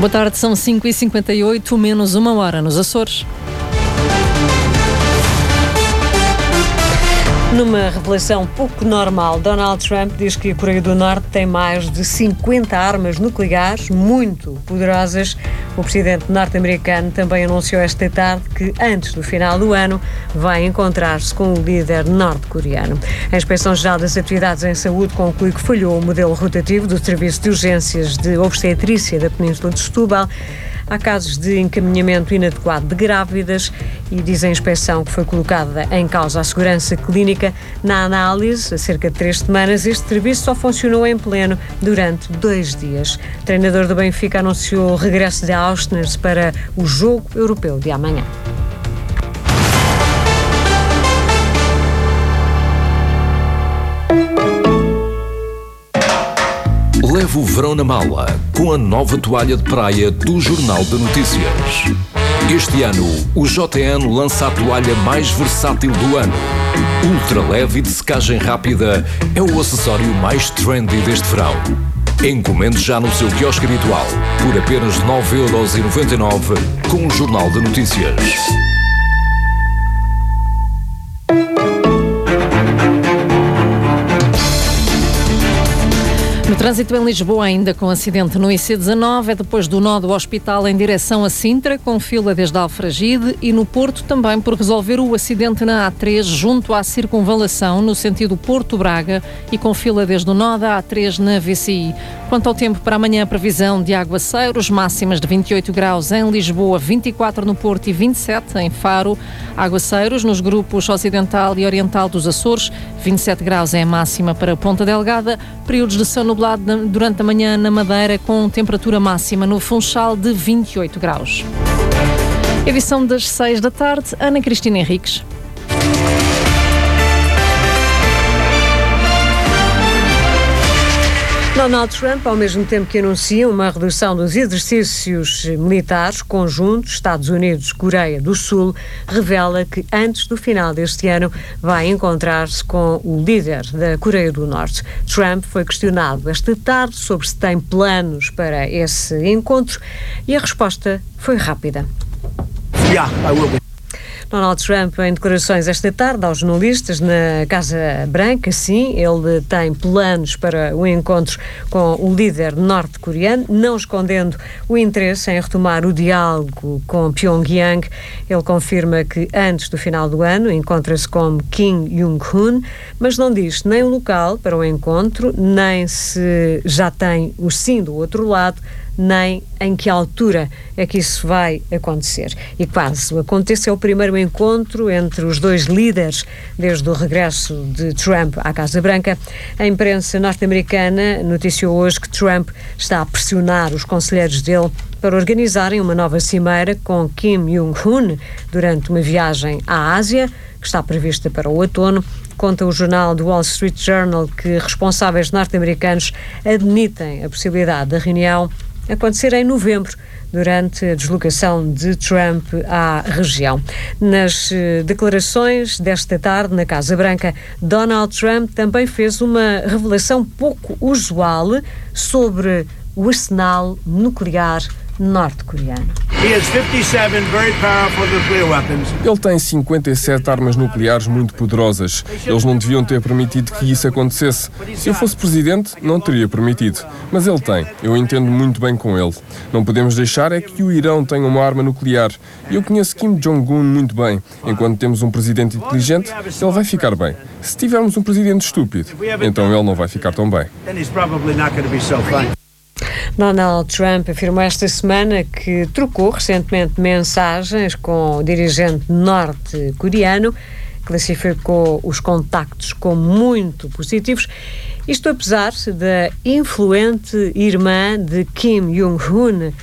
Boa tarde, são 5h58, menos uma hora nos Açores. Numa revelação pouco normal, Donald Trump diz que a Coreia do Norte tem mais de 50 armas nucleares muito poderosas. O presidente norte-americano também anunciou esta tarde que, antes do final do ano, vai encontrar-se com o líder norte-coreano. A Inspeção-Geral das Atividades em Saúde conclui que falhou o modelo rotativo do Serviço de Urgências de Obstetrícia da Península de Setúbal. Há casos de encaminhamento inadequado de grávidas e diz a inspeção que foi colocada em causa a segurança clínica. Na análise, há cerca de 3 semanas, este serviço só funcionou em pleno durante 2 dias. O treinador do Benfica anunciou o regresso de Auschwitz para o jogo europeu de amanhã. Leve o verão na mala com a nova toalha de praia do Jornal de Notícias. Este ano, o JN lança a toalha mais versátil do ano. Ultra leve e de secagem rápida é o acessório mais trendy deste verão. Encomende já no seu quiosque habitual por apenas 9,99€ com o Jornal de Notícias. No trânsito em Lisboa, ainda com acidente no IC19, é depois do nó do hospital em direção a Sintra, com fila desde Alfragide, e no Porto também por resolver o acidente na A3 junto à circunvalação, no sentido Porto-Braga, e com fila desde o nó da A3 na VCI. Quanto ao tempo para amanhã, previsão de aguaceiros, máximas de 28 graus em Lisboa, 24 no Porto e 27 em Faro. Aguaceiros nos grupos ocidental e oriental dos Açores, 27 graus é a máxima para Ponta Delgada, períodos de céu nublado durante a manhã na Madeira, com temperatura máxima no Funchal de 28 graus. Edição das 6 da tarde, Ana Cristina Henriques. Donald Trump, ao mesmo tempo que anuncia uma redução dos exercícios militares conjuntos Estados Unidos-Coreia do Sul, revela que antes do final deste ano vai encontrar-se com o líder da Coreia do Norte. Trump foi questionado esta tarde sobre se tem planos para esse encontro e a resposta foi rápida. Yeah, I will be. Donald Trump, em declarações esta tarde aos jornalistas na Casa Branca, sim, ele tem planos para o encontro com o líder norte-coreano, não escondendo o interesse em retomar o diálogo com Pyongyang. Ele confirma que antes do final do ano encontra-se com Kim Jong-un, mas não diz nem o local para o encontro, nem se já tem o sim do outro lado, nem em que altura é que isso vai acontecer. E quase acontece, é o primeiro encontro entre os dois líderes desde o regresso de Trump à Casa Branca. A imprensa norte-americana noticiou hoje que Trump está a pressionar os conselheiros dele para organizarem uma nova cimeira com Kim Jong-un durante uma viagem à Ásia, que está prevista para o outono. Conta o jornal do Wall Street Journal que responsáveis norte-americanos admitem a possibilidade da reunião acontecer em novembro, durante a deslocação de Trump à região. Nas declarações desta tarde na Casa Branca, Donald Trump também fez uma revelação pouco usual sobre o arsenal nuclear norte-coreano. Ele tem 57 armas nucleares muito poderosas. Eles não deviam ter permitido que isso acontecesse. Se eu fosse presidente, não teria permitido. Mas ele tem. Eu entendo muito bem com ele. Não podemos deixar é que o Irão tenha uma arma nuclear. Eu conheço Kim Jong-un muito bem. Enquanto temos um presidente inteligente, ele vai ficar bem. Se tivermos um presidente estúpido, então ele não vai ficar tão bem. Donald Trump afirmou esta semana que trocou recentemente mensagens com o dirigente norte-coreano, classificou os contactos como muito positivos, isto apesar da influente irmã de Kim Jong-un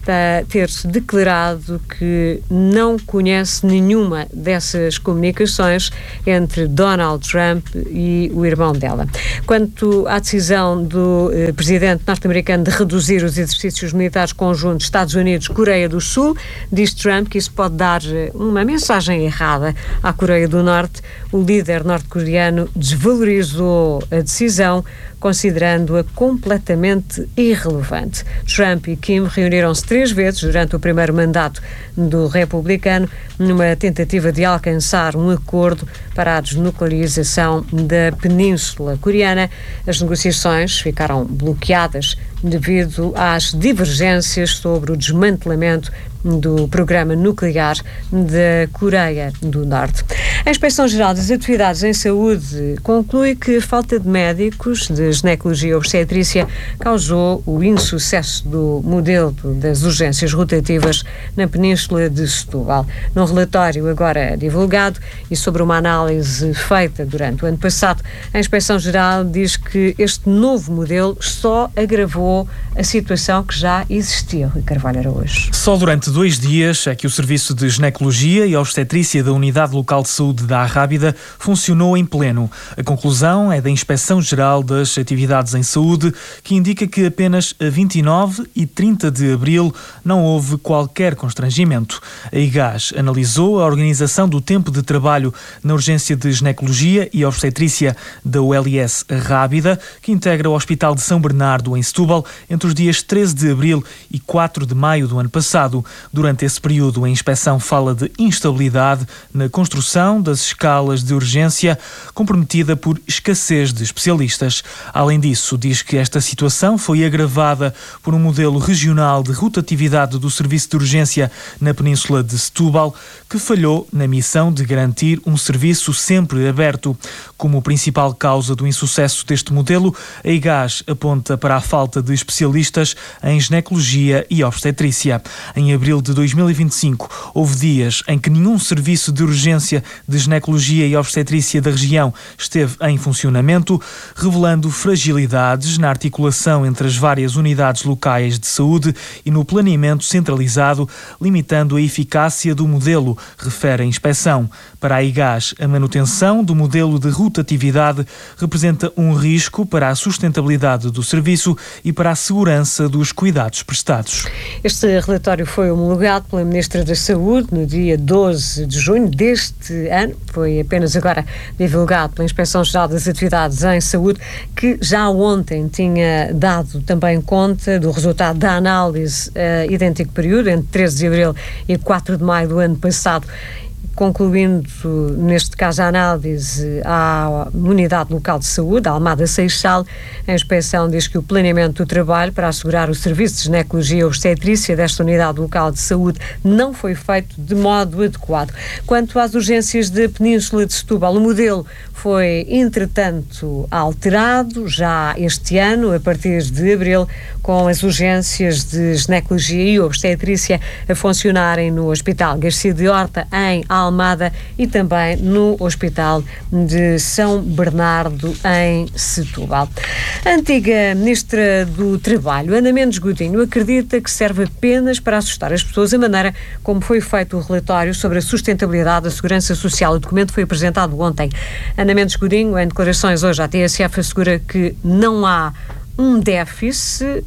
ter declarado que não conhece nenhuma dessas comunicações entre Donald Trump e o irmão dela. Quanto à decisão do presidente norte-americano de reduzir os exercícios militares conjuntos Estados Unidos-Coreia do Sul, diz Trump que isso pode dar uma mensagem errada à Coreia do Norte. O líder norte-coreano desvalorizou a decisão, considerando-a completamente irrelevante. Trump e Kim reuniram-se 3 vezes durante o primeiro mandato do republicano numa tentativa de alcançar um acordo para a desnuclearização da Península Coreana. As negociações ficaram bloqueadas devido às divergências sobre o desmantelamento do programa nuclear da Coreia do Norte. A Inspeção-Geral das Atividades em Saúde conclui que a falta de médicos de ginecologia e obstetrícia causou o insucesso do modelo das urgências rotativas na Península de Setúbal. Num relatório agora divulgado e sobre uma análise feita durante o ano passado, a Inspeção-Geral diz que este novo modelo só agravou a situação que já existia. Rui Carvalho Araújo. Só durante 2 dias é que o Serviço de Ginecologia e Obstetrícia da Unidade Local de Saúde da Arrábida funcionou em pleno. A conclusão é da Inspeção-Geral das Atividades em Saúde, que indica que apenas a 29 e 30 de abril não houve qualquer constrangimento. A IGAS analisou a organização do tempo de trabalho na Urgência de Ginecologia e Obstetrícia da ULS Arrábida, que integra o Hospital de São Bernardo, em Setúbal, entre os dias 13 de abril e 4 de maio do ano passado. Durante esse período, a inspeção fala de instabilidade na construção das escalas de urgência, comprometida por escassez de especialistas. Além disso, diz que esta situação foi agravada por um modelo regional de rotatividade do serviço de urgência na Península de Setúbal, que falhou na missão de garantir um serviço sempre aberto. Como principal causa do insucesso deste modelo, a IGAS aponta para a falta de especialistas em ginecologia e obstetrícia. Em abril de 2025, houve dias em que nenhum serviço de urgência de ginecologia e obstetrícia da região esteve em funcionamento, revelando fragilidades na articulação entre as várias unidades locais de saúde e no planeamento centralizado, limitando a eficácia do modelo, refere a inspeção. Para a IGAS, a manutenção do modelo de rotatividade representa um risco para a sustentabilidade do serviço e para a segurança dos cuidados prestados. Este relatório foi homologado pela Ministra da Saúde no dia 12 de junho deste ano. Foi apenas agora divulgado pela Inspeção-Geral das Atividades em Saúde, que já ontem tinha dado também conta do resultado da análise idêntico período, entre 13 de abril e 4 de maio do ano passado, concluindo, neste caso, a análise à Unidade Local de Saúde, a Almada Seixal. A inspeção diz que o planeamento do trabalho para assegurar o serviço de ginecologia e obstetrícia desta Unidade Local de Saúde não foi feito de modo adequado. Quanto às urgências da Península de Setúbal, o modelo foi, entretanto, alterado já este ano, a partir de abril, com as urgências de ginecologia e obstetrícia a funcionarem no Hospital Garcia de Horta, em Almada, e também no Hospital de São Bernardo, em Setúbal. A antiga Ministra do Trabalho, Ana Mendes Godinho, acredita que serve apenas para assustar as pessoas a maneira como foi feito o relatório sobre a sustentabilidade da Segurança Social. O documento foi apresentado ontem. Ana Mendes Godinho, em declarações hoje à TSF, assegura que não há um déficit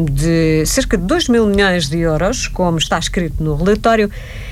de cerca de 2 mil milhões de euros, como está escrito no relatório.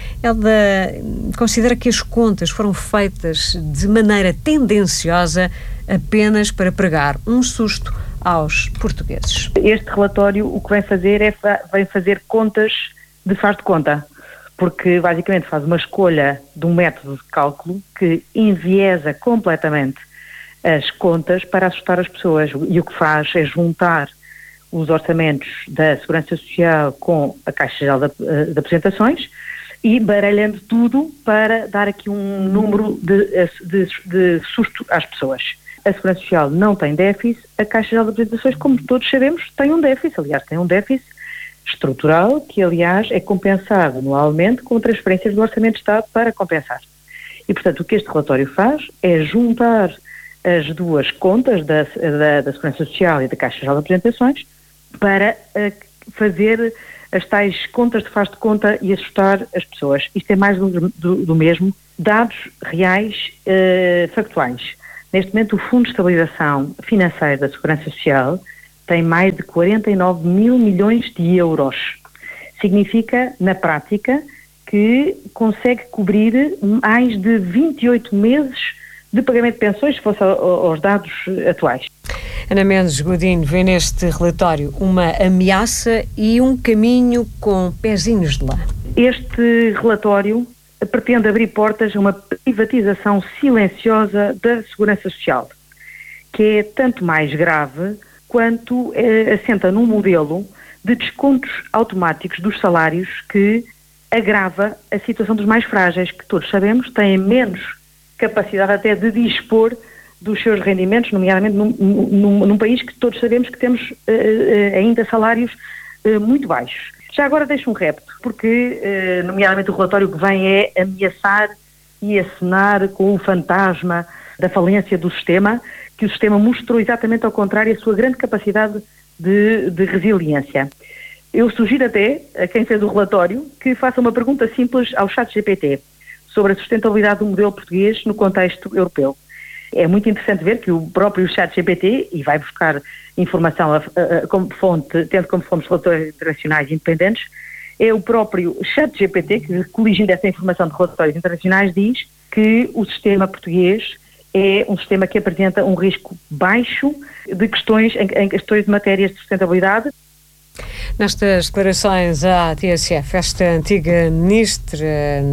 Ela considera que as contas foram feitas de maneira tendenciosa apenas para pregar um susto aos portugueses. Este relatório o que vem fazer vem fazer contas de faz de conta, porque basicamente faz uma escolha de um método de cálculo que enviesa completamente as contas para assustar as pessoas, e o que faz é juntar os orçamentos da Segurança Social com a Caixa Geral de Apresentações e baralhando tudo para dar aqui um número de susto às pessoas. A Segurança Social não tem déficit, a Caixa Geral de Apresentações, como todos sabemos, tem um déficit. Aliás, tem um déficit estrutural que, aliás, é compensado anualmente com transferências do Orçamento de Estado para compensar. E, portanto, o que este relatório faz é juntar as duas contas da Segurança Social e da Caixa Geral de Apresentações para fazer as tais contas de faz de conta e assustar as pessoas. Isto é mais do mesmo. Dados reais, factuais. Neste momento, o Fundo de Estabilização Financeira da Segurança Social tem mais de 49 mil milhões de euros. Significa, na prática, que consegue cobrir mais de 28 meses de pagamento de pensões, se fosse aos dados atuais. Ana Mendes Godinho vê neste relatório uma ameaça e um caminho com pezinhos de lã. Este relatório pretende abrir portas a uma privatização silenciosa da Segurança Social, que é tanto mais grave quanto assenta num modelo de descontos automáticos dos salários que agrava a situação dos mais frágeis, que todos sabemos têm menos capacidade até de dispor dos seus rendimentos, nomeadamente num país que todos sabemos que temos ainda salários muito baixos. Já agora deixo um repto, porque nomeadamente o relatório que vem é ameaçar e acenar com o fantasma da falência do sistema, que o sistema mostrou exatamente ao contrário a sua grande capacidade de resiliência. Eu sugiro até a quem fez o relatório que faça uma pergunta simples ao ChatGPT sobre a sustentabilidade do modelo português no contexto europeu. É muito interessante ver que o próprio ChatGPT, e vai buscar informação como fonte, tendo como fontes relatórios internacionais independentes, é o próprio ChatGPT que, coligindo essa informação de relatórios internacionais, diz que o sistema português é um sistema que apresenta um risco baixo de questões, em questões de matérias de sustentabilidade. Nestas declarações à TSF, esta antiga ministra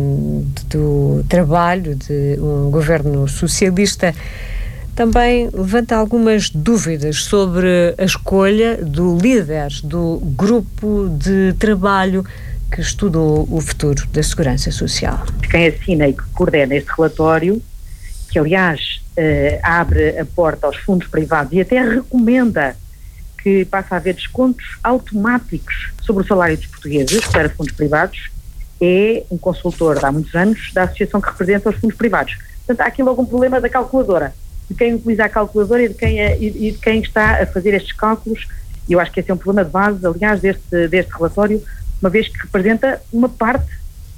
do Trabalho de um governo socialista também levanta algumas dúvidas sobre a escolha do líder do grupo de trabalho que estudou o futuro da segurança social. Quem assina e que coordena este relatório, que aliás abre a porta aos fundos privados e até recomenda que passa a haver descontos automáticos sobre o salário dos portugueses para fundos privados, é um consultor de há muitos anos da associação que representa os fundos privados. Portanto, há aqui logo um problema da calculadora, de quem utiliza a calculadora e de quem está a fazer estes cálculos. E eu acho que esse é um problema de base, aliás, deste relatório, uma vez que representa uma parte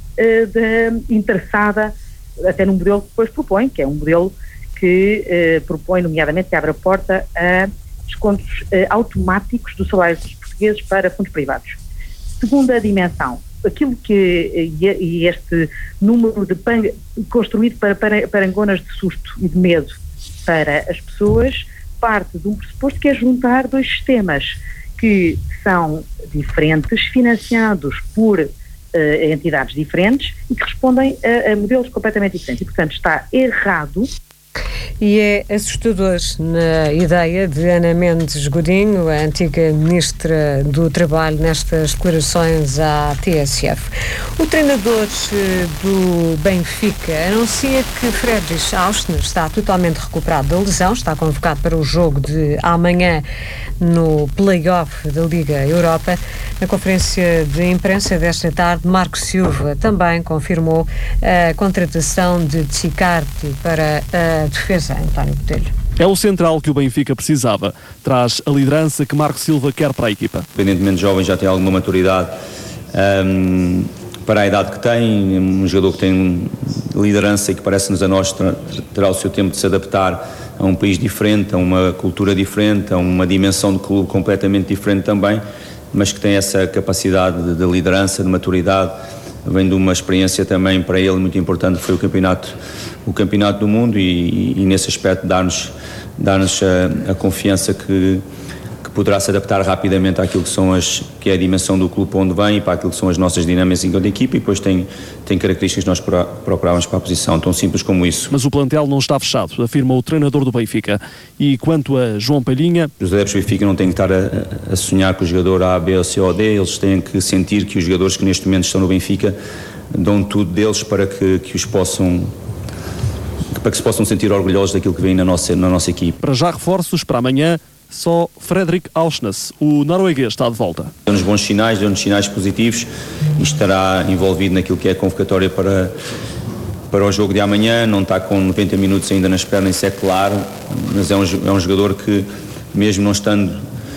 interessada até no modelo que depois propõe, que é um modelo que propõe, nomeadamente, que abre a porta a descontos automáticos do salário dos portugueses para fundos privados. Segunda dimensão, aquilo que este número construído para parangonas de susto e de medo para as pessoas parte de um pressuposto que é juntar dois sistemas que são diferentes, financiados por entidades diferentes e que respondem a modelos completamente diferentes. E, portanto, está errado. E é assustador na ideia de Ana Mendes Godinho, a antiga ministra do Trabalho, nestas declarações à TSF. O treinador do Benfica anuncia que Friedrich Auschner está totalmente recuperado da lesão, está convocado para o jogo de amanhã no play-off da Liga Europa. Na conferência de imprensa desta tarde, Marco Silva também confirmou a contratação de Tzicardi para a defesa. António Botelho. É o central que o Benfica precisava. Traz a liderança que Marco Silva quer para a equipa. Independentemente jovem, já tem alguma maturidade para a idade que tem, um jogador que tem liderança e que parece-nos a nós terá o seu tempo de se adaptar a um país diferente, a uma cultura diferente, a uma dimensão de clube completamente diferente também, mas que tem essa capacidade de liderança, de maturidade, vem de uma experiência também para ele muito importante, que foi o campeonato do mundo e nesse aspecto dar-nos a confiança que poderá se adaptar rapidamente àquilo que é a dimensão do clube onde vem e para aquilo que são as nossas dinâmicas enquanto equipa, e depois tem características que nós procurávamos para a posição, tão simples como isso. Mas o plantel não está fechado, afirma o treinador do Benfica. E quanto a João Palhinha... Os adeptos do Benfica não têm que estar a sonhar com o jogador A, B, C ou D, eles têm que sentir que os jogadores que neste momento estão no Benfica dão tudo deles para que se possam sentir orgulhosos daquilo que vem na nossa equipe. Para já reforços para amanhã, só Fredrik Aursnes, o norueguês, está de volta. Deu-nos bons sinais, deu-nos sinais positivos e estará envolvido naquilo que é a convocatória para o jogo de amanhã. Não está com 90 minutos ainda nas pernas, isso é claro, mas é um jogador que, mesmo não estando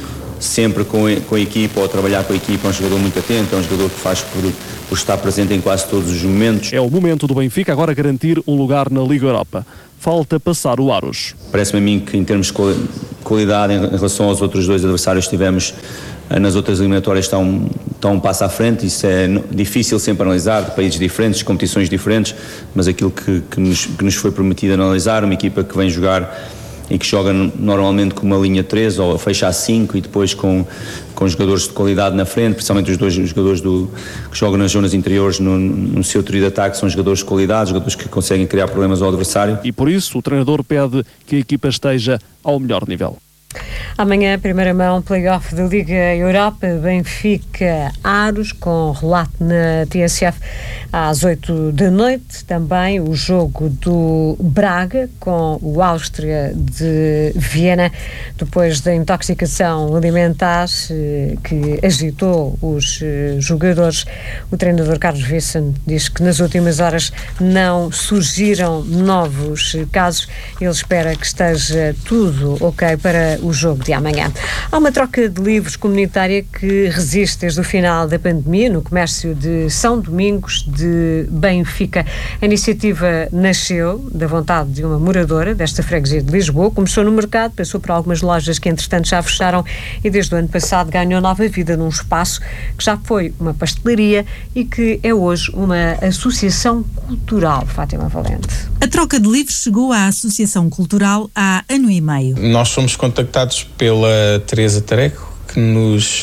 sempre com a equipa ou a trabalhar com a equipa. É um jogador muito atento, é um jogador que faz por estar presente em quase todos os momentos. É o momento do Benfica agora garantir um lugar na Liga Europa. Falta passar o Aros. Parece-me a mim que, em termos de qualidade em relação aos outros dois adversários que tivemos nas outras eliminatórias, está um passo à frente. Isso é difícil sempre analisar, de países diferentes, de competições diferentes, mas aquilo que nos foi permitido analisar, uma equipa que vem jogar e que joga normalmente com uma linha 3 ou fecha a 5 e depois com jogadores de qualidade na frente, principalmente os dois jogadores que jogam nas zonas interiores no seu trio de ataque, são jogadores de qualidade, jogadores que conseguem criar problemas ao adversário. E por isso o treinador pede que a equipa esteja ao melhor nível. Amanhã, primeira mão, play-off da Liga Europa, Benfica-Aros, com relato na TSF às 8 da noite. Também o jogo do Braga com o Áustria de Viena, depois da intoxicação alimentar que agitou os jogadores. O treinador Carlos Vicente diz que nas últimas horas não surgiram novos casos. Ele espera que esteja tudo ok para o jogo de amanhã. Há uma troca de livros comunitária que resiste desde o final da pandemia no comércio de São Domingos de Benfica. A iniciativa nasceu da vontade de uma moradora desta freguesia de Lisboa, começou no mercado, passou por algumas lojas que entretanto já fecharam e desde o ano passado ganhou nova vida num espaço que já foi uma pastelaria e que é hoje uma associação cultural. Fátima Valente. A troca de livros chegou à Associação Cultural há ano e meio. Nós fomos contactados pela Teresa Tareco, que nos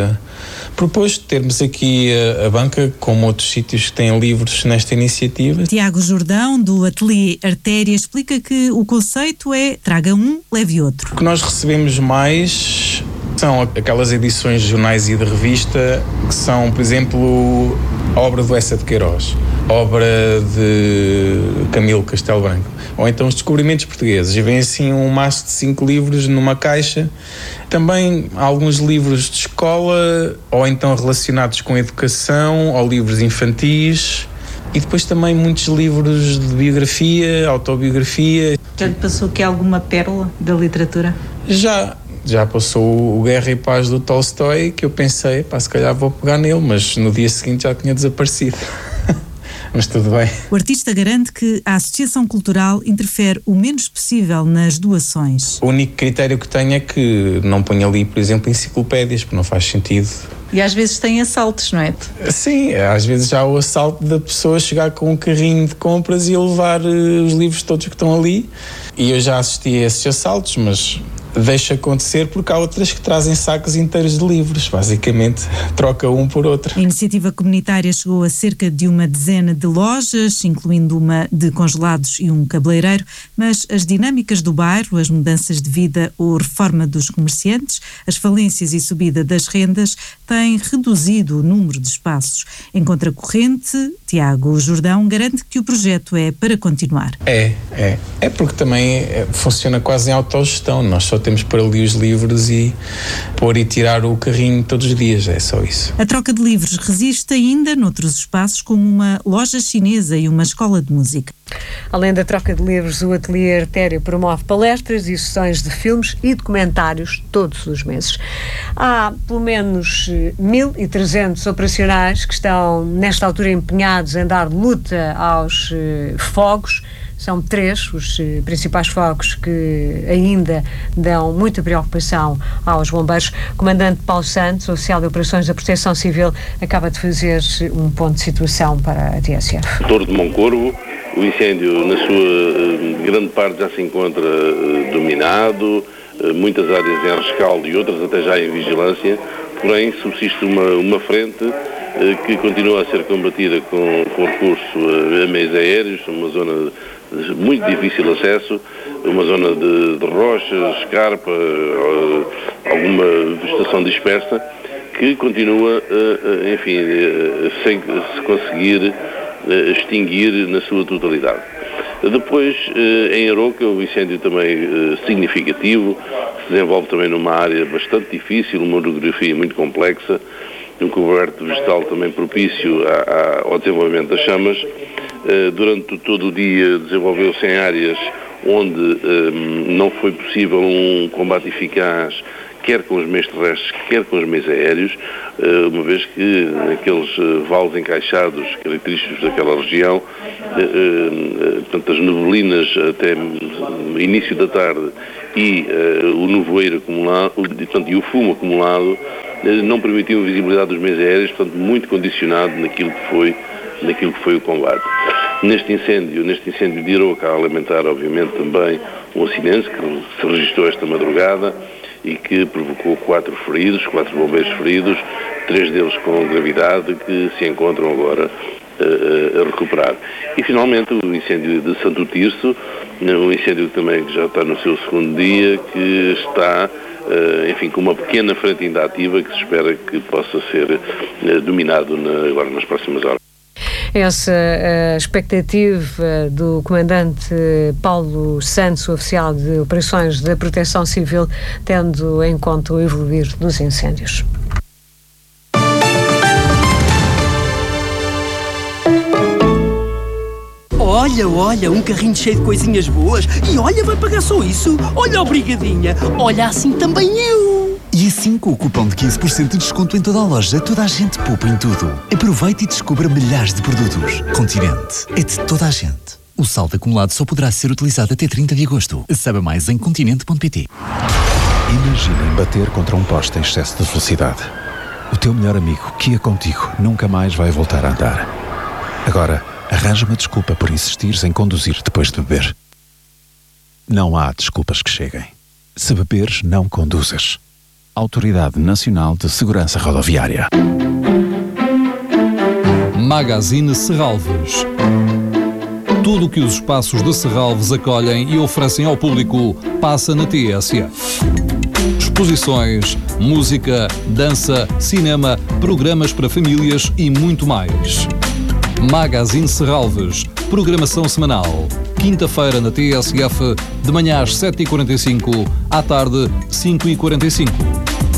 propôs termos aqui a banca, como outros sítios que têm livros nesta iniciativa. Tiago Jordão, do Ateliê Artéria, explica que o conceito é traga um, leve outro. O que nós recebemos mais são aquelas edições de jornais e de revista que são, por exemplo, a obra do Essa de Queiroz, obra de Camilo Castelo Branco, ou então os descobrimentos portugueses. E vem assim um maço de 5 livros numa caixa. Também alguns livros de escola, ou então relacionados com educação, ou livros infantis. E depois também muitos livros de biografia, autobiografia. Já lhe passou aqui alguma pérola da literatura? Já passou o Guerra e Paz do Tolstói, que eu pensei, se calhar vou pegar nele, mas no dia seguinte já tinha desaparecido. Mas tudo bem. O artista garante que a Associação Cultural interfere o menos possível nas doações. O único critério que tenho é que não ponho ali, por exemplo, enciclopédias, porque não faz sentido. E às vezes tem assaltos, não é? Sim, às vezes já há o assalto da pessoa chegar com um carrinho de compras e levar os livros todos que estão ali. E eu já assisti a esses assaltos, mas deixa acontecer porque há outras que trazem sacos inteiros de livros, basicamente troca um por outro. A iniciativa comunitária chegou a cerca de uma dezena de lojas, incluindo uma de congelados e um cabeleireiro, mas as dinâmicas do bairro, as mudanças de vida ou reforma dos comerciantes, as falências e subida das rendas têm reduzido o número de espaços. Em contracorrente, Tiago Jordão garante que o projeto é para continuar. É porque também funciona quase em autogestão. Nós só temos para ali os livros e pôr e tirar o carrinho todos os dias, é só isso. A troca de livros resiste ainda noutros espaços, como uma loja chinesa e uma escola de música. Além da troca de livros, o Ateliê Artéria promove palestras e sessões de filmes e documentários todos os meses. Há pelo menos 1.300 operacionais que estão nesta altura empenhados em dar luta aos fogos. São 3 os principais focos que ainda dão muita preocupação aos bombeiros. O comandante Paulo Santos, oficial de operações da Proteção Civil, acaba de fazer um ponto de situação para a TSF. Torre de Moncorvo, o incêndio na sua grande parte já se encontra dominado, muitas áreas em rescaldo e outras até já em vigilância, porém subsiste uma frente que continua a ser combatida com recurso a meios aéreos, uma zona de muito difícil acesso, uma zona de rochas, escarpa, alguma vegetação dispersa, que continua, enfim, sem se conseguir extinguir na sua totalidade. Depois, em Aroca, o incêndio também significativo, que se desenvolve também numa área bastante difícil, uma orografia muito complexa, um coberto vegetal também propício ao desenvolvimento das chamas. Durante todo o dia desenvolveu-se em áreas onde não foi possível um combate eficaz, quer com os meios terrestres, quer com os meios aéreos, uma vez que naqueles vales encaixados característicos daquela região, portanto, as neblinas até o início da tarde e o nevoeiro acumulado, e o fumo acumulado, não permitiam a visibilidade dos meios aéreos, portanto, muito condicionado naquilo que foi o combate. Neste incêndio de Aroca, a lamentar, obviamente, também um acidente que se registrou esta madrugada e que provocou 4 bombeiros feridos, 3 deles com gravidade, que se encontram agora a recuperar. E, finalmente, o incêndio de Santo Tirso, um incêndio também que já está no seu segundo dia, que está, enfim, com uma pequena frente ainda ativa, que se espera que possa ser dominado agora nas próximas horas. Essa expectativa do comandante Paulo Santos, oficial de Operações da Proteção Civil, tendo em conta o evoluir dos incêndios. Olha, um carrinho cheio de coisinhas boas. E olha, vai pagar só isso. Olha, obrigadinha. Olha, assim também eu. E assim, com o cupom de 15% de desconto em toda a loja, toda a gente poupa em tudo. Aproveite e descubra milhares de produtos. Continente é de toda a gente. O saldo acumulado só poderá ser utilizado até 30 de agosto. Saiba mais em continente.pt. Imaginem bater contra um poste em excesso de velocidade. O teu melhor amigo, que ia contigo, nunca mais vai voltar a andar. Agora, arranja uma desculpa por insistires em conduzir depois de beber. Não há desculpas que cheguem. Se beberes, não conduzas. Autoridade Nacional de Segurança Rodoviária. Magazine Serralves. Tudo o que os espaços de Serralves acolhem e oferecem ao público passa na TSF. Exposições, música, dança, cinema, programas para famílias e muito mais. Magazine Serralves, programação semanal. Quinta-feira na TSF, de manhã às 7h45, à tarde 5h45.